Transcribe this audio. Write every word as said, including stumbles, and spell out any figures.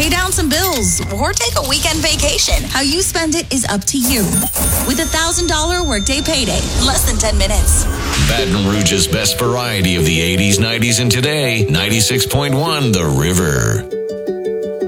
pay down some bills, or take a weekend vacation. How you spend it is up to you. With a one thousand dollars workday payday in less than ten minutes. Baton Rouge's best variety of the eighties, nineties, and today. ninety-six point one The River.